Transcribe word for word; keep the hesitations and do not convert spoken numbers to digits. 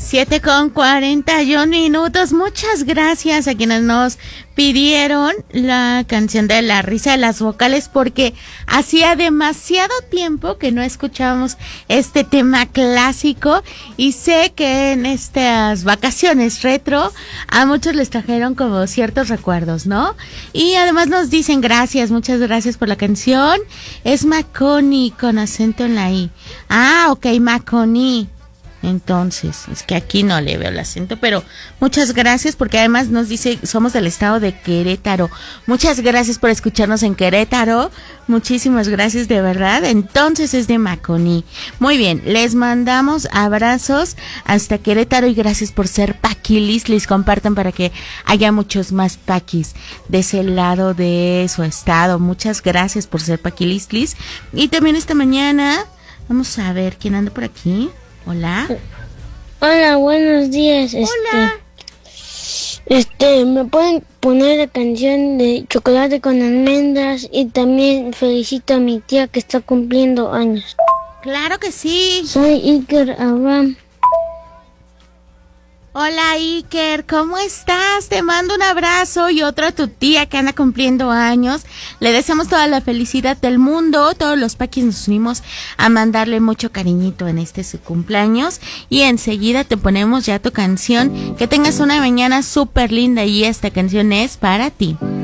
Siete con cuarenta y un minutos. Muchas gracias a quienes nos pidieron la canción de La Risa de las Vocales, porque hacía demasiado tiempo que no escuchábamos este tema clásico, y sé que en estas vacaciones retro a muchos les trajeron como ciertos recuerdos, ¿no? Y además nos dicen gracias, muchas gracias por la canción. Es Maconi con acento en la I. Ah, ok, Maconi. Entonces, es que aquí no le veo el acento, pero muchas gracias, porque además nos dice, somos del estado de Querétaro. Muchas gracias por escucharnos en Querétaro. Muchísimas gracias, de verdad. Entonces es de Maconi. Muy bien, les mandamos abrazos hasta Querétaro y gracias por ser paquilis. Les compartan para que haya muchos más paquis de ese lado de su estado. Muchas gracias por ser paquilis. Y también esta mañana, vamos a ver quién anda por aquí. Hola. Hola, buenos días. Hola. Este, este, ¿me pueden poner la canción de Chocolate con Almendras? Y también felicito a mi tía que está cumpliendo años. Claro que sí. Soy Iker Abraham. Hola Iker, ¿cómo estás? Te mando un abrazo y otro a tu tía que anda cumpliendo años. Le deseamos toda la felicidad del mundo. Todos los paquis nos unimos a mandarle mucho cariñito en este su cumpleaños. Y enseguida te ponemos ya tu canción. Que tengas una mañana súper linda y esta canción es para ti.